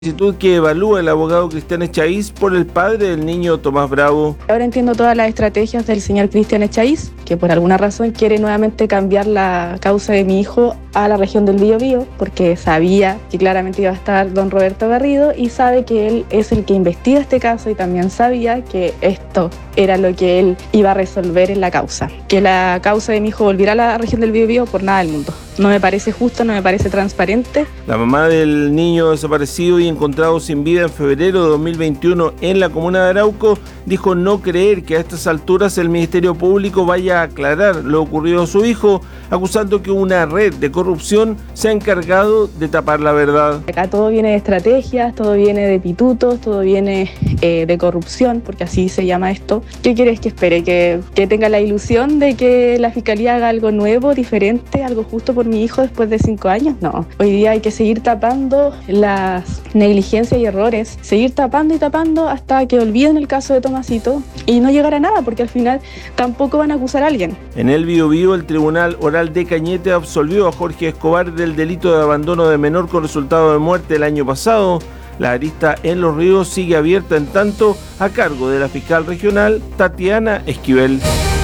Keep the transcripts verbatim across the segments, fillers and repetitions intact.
solicitud que evalúa el abogado Cristian Echaíz por el padre del niño Tomás Bravo. Ahora entiendo todas las estrategias del señor Cristian Echaíz, que por alguna razón quiere nuevamente cambiar la causa de mi hijo a la región del Biobío, porque sabía que claramente iba a estar don Roberto Garrido y sabe que él es el que investiga este caso y también sabía que esto era lo que él iba a resolver en la causa. Que la causa de mi hijo volviera a la región del Biobío por nada del mundo. No me parece justo, no me parece transparente. La mamá del niño desaparecido y encontrado sin vida en febrero de dos mil veintiuno en la comuna de Arauco dijo no creer que a estas alturas el Ministerio Público vaya a aclarar lo ocurrido a su hijo, acusando que una red de corrupción se ha encargado de tapar la verdad. Acá todo viene de estrategias, todo viene de pitutos, todo viene eh, de corrupción, porque así se llama esto. ¿Qué quieres que espere? ¿Que, que tenga la ilusión de que la Fiscalía haga algo nuevo, diferente, algo justo por mi hijo después de cinco años? No. Hoy día hay que seguir tapando las negligencias y errores, seguir tapando y tapando hasta que olviden el caso de Tomasito y no llegar a nada, porque al final tampoco van a acusar a alguien. En el Biobío, el Tribunal Oral de Cañete absolvió a Jorge Escobar del delito de abandono de menor con resultado de muerte el año pasado. La arista en Los Ríos sigue abierta en tanto a cargo de la fiscal regional Tatiana Esquivel.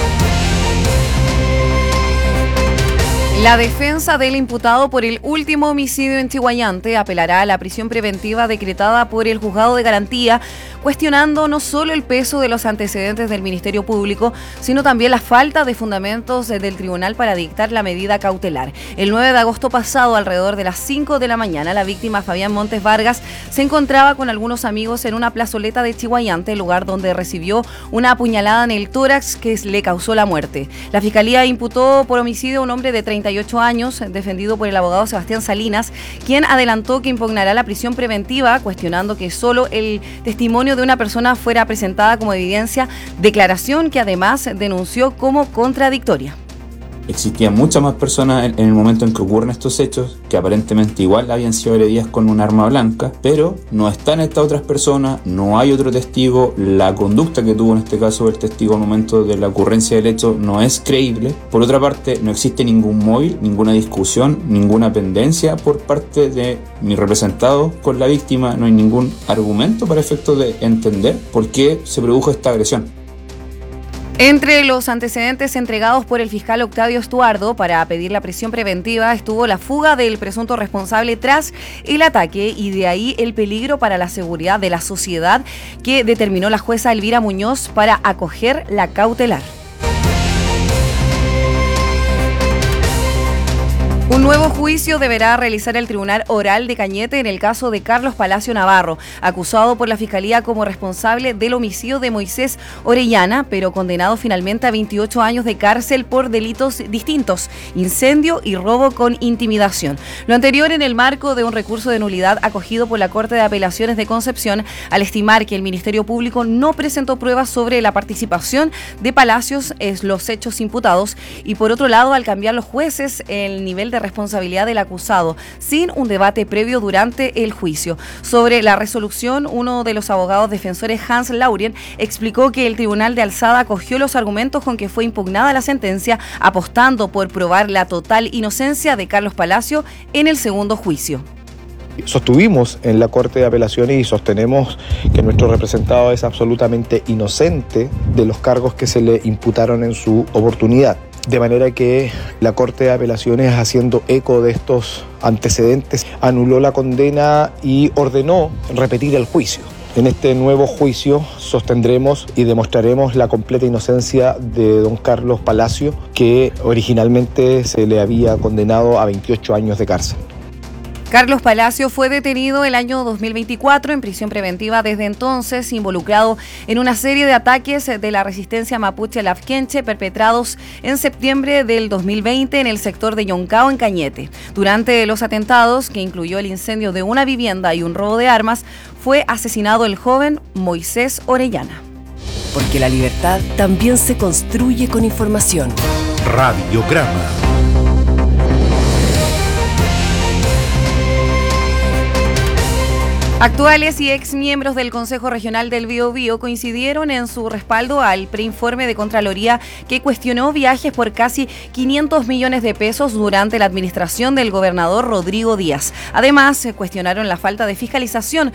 La defensa del imputado por el último homicidio en Chihuayante apelará a la prisión preventiva decretada por el Juzgado de Garantía, cuestionando no solo el peso de los antecedentes del Ministerio Público, sino también la falta de fundamentos del tribunal para dictar la medida cautelar. El nueve de agosto pasado, alrededor de las cinco de la mañana, la víctima Fabián Montes Vargas se encontraba con algunos amigos en una plazoleta de Chihuayante, lugar donde recibió una apuñalada en el tórax que le causó la muerte. La Fiscalía imputó por homicidio a un hombre de treinta y ocho años, defendido por el abogado Sebastián Salinas, quien adelantó que impugnará la prisión preventiva, cuestionando que solo el testimonio de una persona fuera presentada como evidencia, declaración que además denunció como contradictoria. Existían muchas más personas en el momento en que ocurren estos hechos, que aparentemente igual habían sido agredidas con un arma blanca, pero no están estas otras personas, no hay otro testigo, la conducta que tuvo en este caso el testigo al momento de la ocurrencia del hecho no es creíble. Por otra parte, no existe ningún móvil, ninguna discusión, ninguna pendencia por parte de mi representado con la víctima, no hay ningún argumento para efectos de entender por qué se produjo esta agresión. Entre los antecedentes entregados por el fiscal Octavio Estuardo para pedir la prisión preventiva estuvo la fuga del presunto responsable tras el ataque y de ahí el peligro para la seguridad de la sociedad que determinó la jueza Elvira Muñoz para acoger la cautelar. Un nuevo juicio deberá realizar el Tribunal Oral de Cañete en el caso de Carlos Palacio Navarro, acusado por la Fiscalía como responsable del homicidio de Moisés Orellana, pero condenado finalmente a veintiocho años de cárcel por delitos distintos, incendio y robo con intimidación. Lo anterior en el marco de un recurso de nulidad acogido por la Corte de Apelaciones de Concepción, al estimar que el Ministerio Público no presentó pruebas sobre la participación de Palacios en los hechos imputados y, por otro lado, al cambiar los jueces el nivel de responsabilidad del acusado, sin un debate previo durante el juicio. Sobre la resolución, uno de los abogados defensores, Hans Laurien, explicó que el Tribunal de Alzada acogió los argumentos con que fue impugnada la sentencia, apostando por probar la total inocencia de Carlos Palacio en el segundo juicio. Sostuvimos en la Corte de Apelaciones y sostenemos que nuestro representado es absolutamente inocente de los cargos que se le imputaron en su oportunidad. De manera que la Corte de Apelaciones, haciendo eco de estos antecedentes, anuló la condena y ordenó repetir el juicio. En este nuevo juicio sostendremos y demostraremos la completa inocencia de don Carlos Palacio, que originalmente se le había condenado a veintiocho años de cárcel. Carlos Palacio fue detenido el año dos mil veinticuatro en prisión preventiva desde entonces, involucrado en una serie de ataques de la resistencia mapuche lafkenche perpetrados en septiembre del dos mil veinte en el sector de Yoncao, en Cañete. Durante los atentados, que incluyó el incendio de una vivienda y un robo de armas, fue asesinado el joven Moisés Orellana. Porque la libertad también se construye con información. Radiograma. Actuales y ex miembros del Consejo Regional del Biobío coincidieron en su respaldo al preinforme de Contraloría que cuestionó viajes por casi quinientos millones de pesos durante la administración del gobernador Rodrigo Díaz. Además, cuestionaron la falta de fiscalización